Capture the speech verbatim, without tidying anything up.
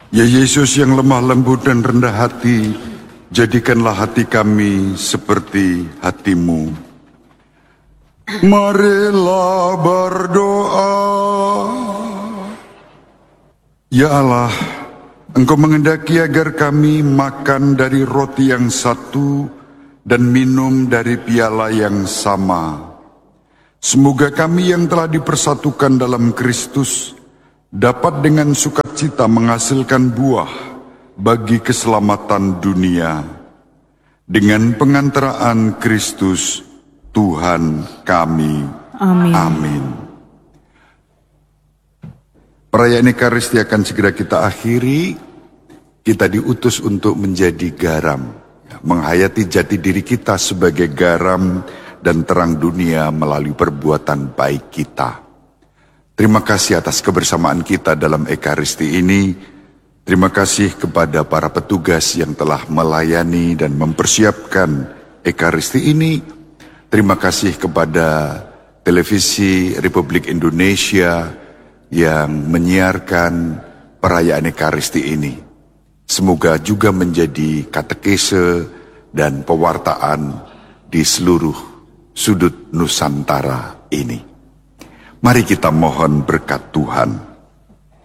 Ya Yesus yang lemah lembut dan rendah hati, jadikanlah hati kami seperti hati-Mu. Marilah berdoa. Ya Allah, Engkau menghendaki agar kami makan dari roti yang satu dan minum dari piala yang sama. Semoga kami yang telah dipersatukan dalam Kristus dapat dengan sukacita menghasilkan buah bagi keselamatan dunia. Dengan pengantaraan Kristus, Tuhan kami. Amin. Amin. Perayaan Ekaristi akan segera kita akhiri. Kita diutus untuk menjadi garam, menghayati jati diri kita sebagai garam dan terang dunia melalui perbuatan baik kita. Terima kasih atas kebersamaan kita dalam Ekaristi ini. Terima kasih kepada para petugas yang telah melayani dan mempersiapkan Ekaristi ini. Terima kasih kepada Televisi Republik Indonesia yang menyiarkan perayaan Ekaristi ini. Semoga juga menjadi katekese dan pewartaan di seluruh sudut Nusantara ini. Mari kita mohon berkat Tuhan.